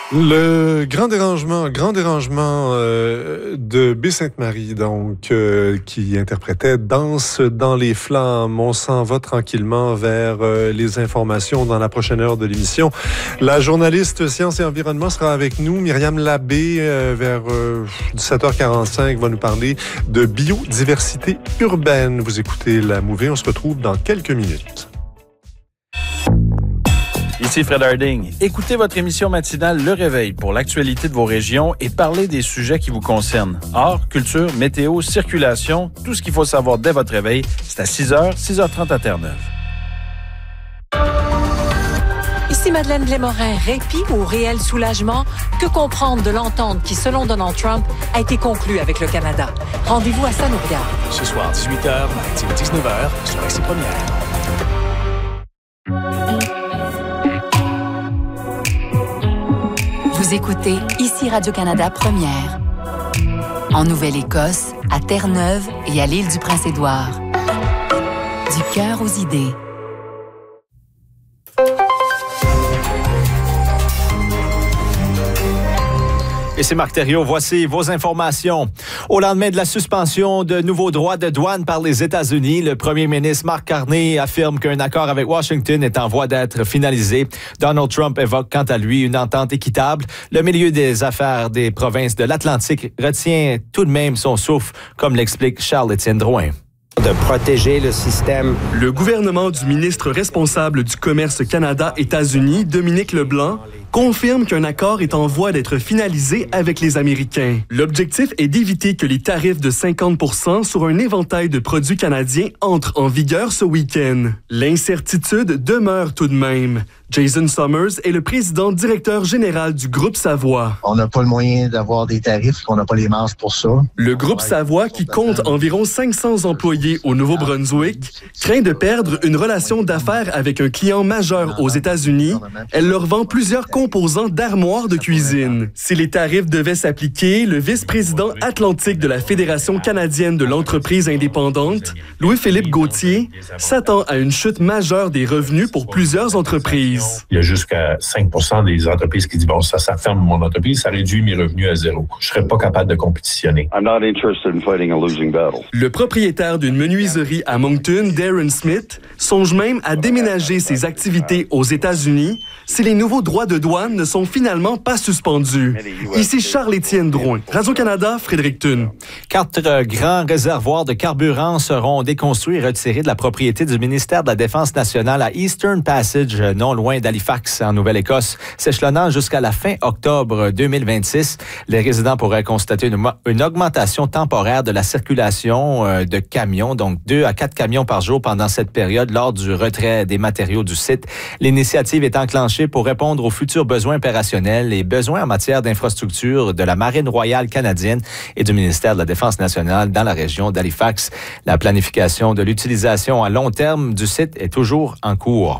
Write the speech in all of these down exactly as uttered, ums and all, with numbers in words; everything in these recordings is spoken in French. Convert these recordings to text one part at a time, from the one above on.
Le grand dérangement, grand dérangement euh, de Baie-Sainte-Marie, donc, euh, qui interprétait Danse dans les flammes. On s'en va tranquillement vers euh, les informations dans la prochaine heure de l'émission. La journaliste Sciences et Environnement sera avec nous. Myriam Labbé, euh, vers euh, dix-sept heures quarante-cinq, va nous parler de biodiversité urbaine. Vous écoutez La Mouvée, on se retrouve dans quelques minutes. Ici Fred Harding. Écoutez votre émission matinale Le Réveil pour l'actualité de vos régions et parlez des sujets qui vous concernent. Art, culture, météo, circulation, tout ce qu'il faut savoir dès votre réveil. C'est à six heures, six heures trente à Terre-Neuve. Ici Madeleine Blais-Morin. Répit ou réel soulagement? Que comprendre de l'entente qui, selon Donald Trump, a été conclue avec le Canada? Rendez-vous à Sanourga. Ce soir, dix-huit heures, mardi dix-neuf heures, sur R C Première. Vous écoutez ici Radio-Canada Première. En Nouvelle-Écosse, à Terre-Neuve et à l'île du Prince-Édouard. Du cœur aux idées. Et c'est Marc Thériault, voici vos informations. Au lendemain de la suspension de nouveaux droits de douane par les États-Unis, le premier ministre Mark Carney affirme qu'un accord avec Washington est en voie d'être finalisé. Donald Trump évoque quant à lui une entente équitable. Le milieu des affaires des provinces de l'Atlantique retient tout de même son souffle, comme l'explique Charles-Étienne Drouin. De protéger le système. Le gouvernement du ministre responsable du commerce Canada-États-Unis, Dominique Leblanc, confirme qu'un accord est en voie d'être finalisé avec les Américains. L'objectif est d'éviter que les tarifs de cinquante pour cent sur un éventail de produits canadiens entrent en vigueur ce week-end. L'incertitude demeure tout de même. Jason Summers est le président directeur général du Groupe Savoie. On n'a pas le moyen d'avoir des tarifs, on n'a pas les marges pour ça. Le Groupe Savoie, qui compte environ cinq cents employés au Nouveau-Brunswick, craint de perdre une relation d'affaires avec un client majeur aux États-Unis. Elle leur vend plusieurs composants d'armoires de cuisine. Si les tarifs devaient s'appliquer, le vice-président atlantique de la Fédération canadienne de l'entreprise indépendante, Louis-Philippe Gauthier, s'attend à une chute majeure des revenus pour plusieurs entreprises. Il y a jusqu'à cinq pour cent des entreprises qui disent « Bon, ça, ça ferme mon entreprise, ça réduit mes revenus à zéro. Je ne serais pas capable de compétitionner. » Le propriétaire d'une menuiserie à Moncton, Darren Smith, songe même à déménager ses activités aux États-Unis si les nouveaux droits de douane ne sont finalement pas suspendus. Ici Charles-Étienne Drouin, Radio-Canada, Fredericton. Quatre grands réservoirs de carburant seront déconstruits et retirés de la propriété du ministère de la Défense nationale à Eastern Passage, non loin d'Halifax, en Nouvelle-Écosse, s'échelonnant jusqu'à la fin octobre deux mille vingt-six. Les résidents pourraient constater une, une augmentation temporaire de la circulation euh, de camions, donc deux à quatre camions par jour pendant cette période lors du retrait des matériaux du site. L'initiative est enclenchée pour répondre aux futurs besoins opérationnels et besoins en matière d'infrastructure de la Marine royale canadienne et du ministère de la Défense nationale dans la région d'Halifax. La planification de l'utilisation à long terme du site est toujours en cours.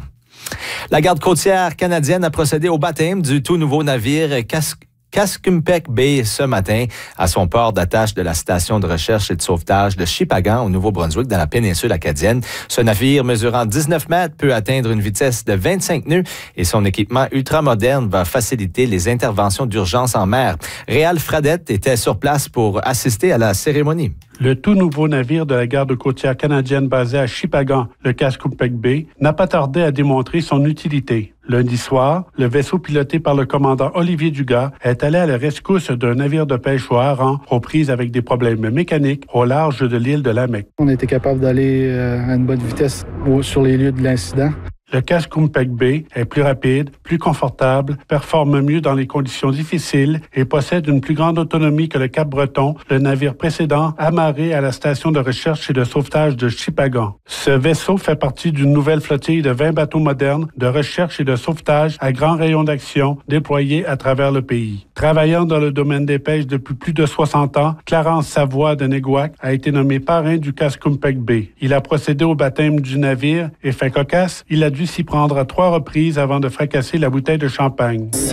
La garde côtière canadienne a procédé au baptême du tout nouveau navire Casque Caskumpec Bay ce matin à son port d'attache de la station de recherche et de sauvetage de Shippagan au Nouveau-Brunswick dans la péninsule acadienne. Ce navire mesurant dix-neuf mètres peut atteindre une vitesse de vingt-cinq nœuds et son équipement ultramoderne va faciliter les interventions d'urgence en mer. Réal Fradette était sur place pour assister à la cérémonie. Le tout nouveau navire de la garde côtière canadienne basé à Shippagan, le Caskumpec Bay, n'a pas tardé à démontrer son utilité. Lundi soir, le vaisseau piloté par le commandant Olivier Dugas est allé à la rescousse d'un navire de pêche au hareng aux prises avec des problèmes mécaniques au large de l'île de Lamec. On a été capable d'aller à une bonne vitesse sur les lieux de l'incident. Le Caskumpec Bay est plus rapide, plus confortable, performe mieux dans les conditions difficiles et possède une plus grande autonomie que le Cap-Breton, le navire précédent amarré à la station de recherche et de sauvetage de Shippagan. Ce vaisseau fait partie d'une nouvelle flottille de vingt bateaux modernes de recherche et de sauvetage à grand rayon d'action déployés à travers le pays. Travaillant dans le domaine des pêches depuis plus de soixante ans, Clarence Savoie de Néguac a été nommé parrain du Caskumpec Bay. Il a procédé au baptême du navire et fait cocasse, il a dû s'y prendre à trois reprises avant de fracasser la bouteille de champagne.